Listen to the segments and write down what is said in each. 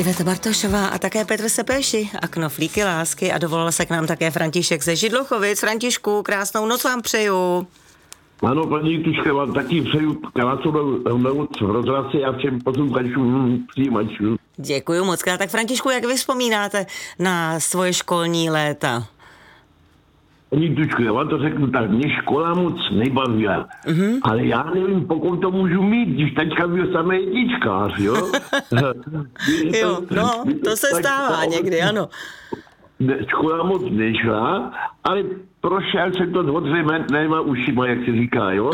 Iveta Bartošová a také Petr Sepéši a Knoflíky lásky a dovolal se k nám také František ze Židlochovic. Františku, krásnou noc vám přeju. Ano, paní Tuška, vám taky přeju krásnou noc v rozhlase a všem posluchačům, přijímačům. Děkuju moc krát. Tak Františku, jak vy vzpomínáte na svoje školní léta? Paní Tučko, já vám to řeknu tak, mě škola moc nebavila, ale já nevím, pokud to můžu mít, když taťka byl samé jedničkář, jo? Jo, no, to se stává někdy, ano. Škola moc nešla, ale prošel jsem to dvořemenýma ušima, jak se říká, jo?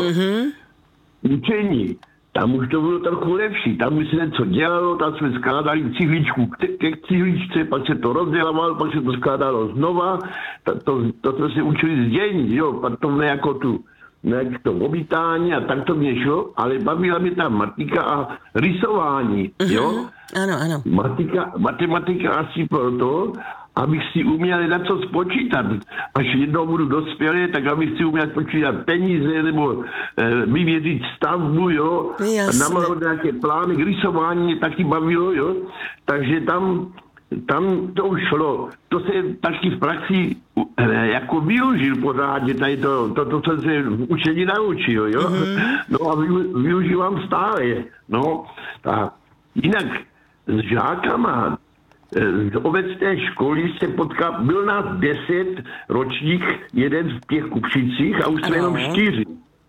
Učení. Tam už to bylo trochu lepší, tam už se něco dělalo, tam jsme skládali cihličku k cihličce, pak se to rozdělalo, pak se to skládalo znova, to jsme se učili z dění, jo, pak to jako to obítání a tak to mě šlo, ale bavila mě ta matika a rysování, jo. Ano. Matematika asi proto, abych si uměl na co spočítat. Až jednou budu dospělý, tak abych si uměl spočítat peníze nebo vyvěřit stavbu, jo. Namalovat nějaké plány, k rysování mě taky bavilo, jo. Takže tam to už šlo. To se taky v praxi jako využil pořádně, tady to jsem se v učení naučil, jo. No a využívám stále, no. A jinak s žákama z obecné školy se byl nás 10 ročník, jeden v těch Kupšicích a už jsme jenom 4.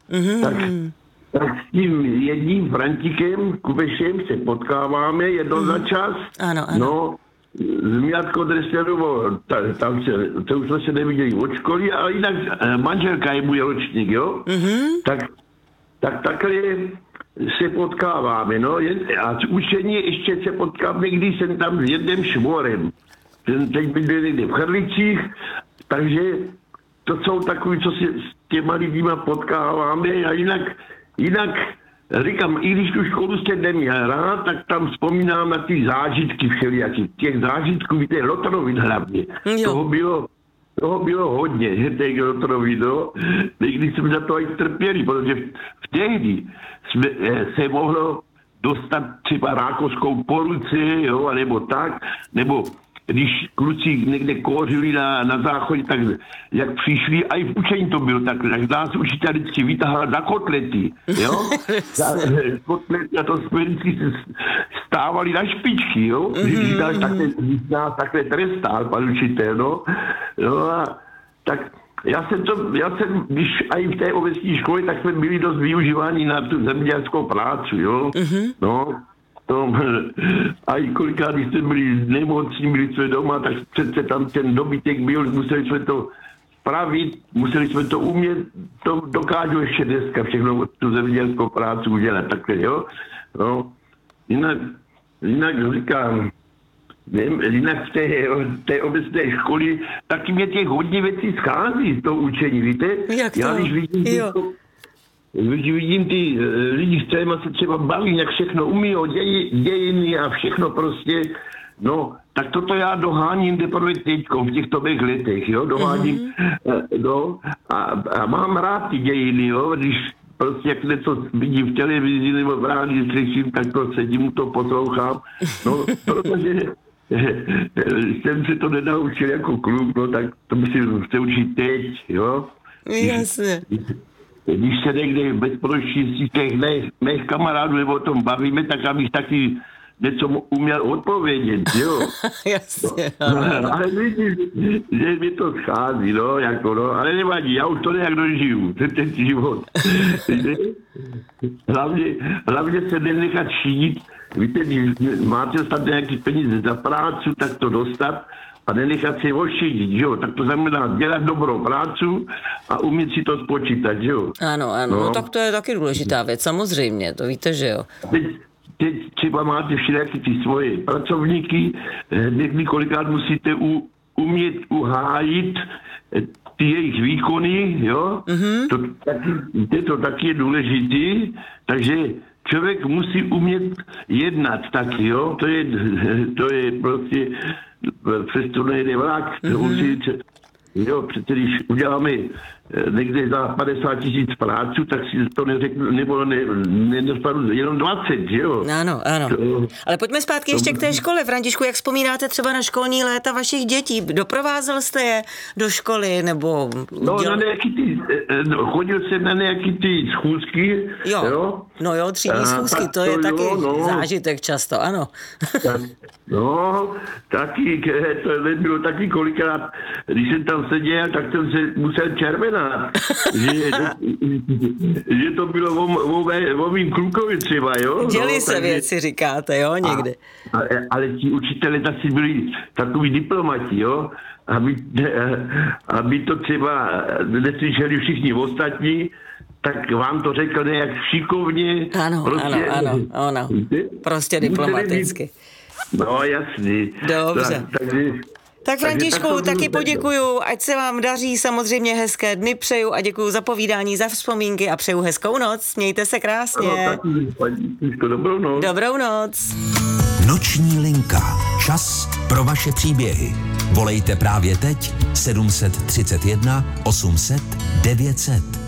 Tak s tím jedním Frantikem Kupešem se potkáváme jednou za čas. Ano. No, s Miatkou Dreslerovou, tam to už jsme se neviděli od školy, ale jinak manželka je můj ročník, jo? Tak takhle se potkáváme, no, a z učení ještě se potkáváme, když jsem tam s jedním švorem. Teď byl někde v Chrlicích, takže to jsou takový, co se s těma lidima potkáváme a jinak říkám, i když tu školu jste neměl rád, tak tam vzpomínám na ty zážitky všelijaký. Těch zážitků, víte, Lotrovin hlavně. Toho bylo hodně, že těch Lotrovin, no. Když jsme za to i trpěli, protože v tehdy se mohlo dostat třeba rákoskou po ruce, jo, nebo tak, nebo když kluci někde kouřili na záchodě, tak jak přišli, a i v učení to bylo tak nás učitel vždycky vytáhal za kotlety, jo? Kotlety a to jsme vždycky se stávali na špičky, jo? Když nás takhle trestal, pan učitel, no a tak já jsem, když i v té obecní škole, tak jsme byli dost využíváni na tu zemědělskou práci, jo? No, a i kolikrát, když jsme byli nemocní, byli jsme doma, tak přece tam ten dobytek byl, museli jsme to spravit, museli jsme to umět, to dokážu ještě dneska všechno tu zemědělskou práci udělat, takhle, jo? No, jinak říkám, jinak v té obecné školy taky mě těch hodně věcí schází z toho učení, víte? Jak to? Já když vidím ty lidi, s kterými se třeba baví, jak všechno umí o dějiny a všechno prostě, no, tak toto já doháním teprve teďko v těchto mých letech, jo, doháním, no, a mám rád ty dějiny, jo, když prostě jak něco vidím v televizi nebo v rádiu slyším, tak to sedím, to poslouchám, no, protože jsem se to nenaučil jako kluk, no, tak to musím se učit teď, jo. Jasně. Když se někde bezporočí z těch mých kamarádů nebo o tom bavíme, tak abych taky něco uměl odpovědět, jo. Jasně. No, ale vidíš, že mi to schází, no, jako, no, ale nevadí, já už to nějak dožiju, ten život. hlavně se nenechat šít, víte, když máte dostat nějaký peníze za práci, tak to dostat, a nenechat se ošidit, jo, tak to znamená dělat dobrou prácu a umět si to spočítat, jo. Ano, no tak to je taky důležitá věc, samozřejmě, to víte, že jo. Teď třeba máte všelijaké ty svoje pracovníky, několikrát musíte umět uhájit ty jejich výkony, jo. To taky je důležitý, takže člověk musí umět jednat taky, jo. To je prostě přesto nejde vlak, Jo, přece když uděláme někde za 50 000 práců, tak si to neřeknu, nebo nedostanu jenom 20, jo? Ano. Ale pojďme zpátky ještě k té škole. Františku, jak vzpomínáte třeba na školní léta vašich dětí? Doprovázel jste je do školy, nebo... Na nějaký chodil jsem na nějaký ty schůzky, jo? No jo, třídní schůzky, to je taky zážitek často, ano. Taky, to bylo taky kolikrát, když jsem tam seděl, tak jsem se musel červenat, že to bylo o mým klukovi třeba, jo? Děli se věci, říkáte, jo, někdy. Ale ti učitelé taky byli takový diplomati, jo? Aby to třeba neslyšeli všichni ostatní, tak vám to řekl nějak šikovně. Ano. Prostě diplomaticky. No jasný. Dobře. Tak Františku, taky poděkuju, ať se vám daří, samozřejmě hezké dny přeju a děkuju za povídání, za vzpomínky a přeju hezkou noc. Mějte se krásně. Dobrou noc. Dobrou noc. Noční linka. Čas pro vaše příběhy. Volejte právě teď 731 800 900.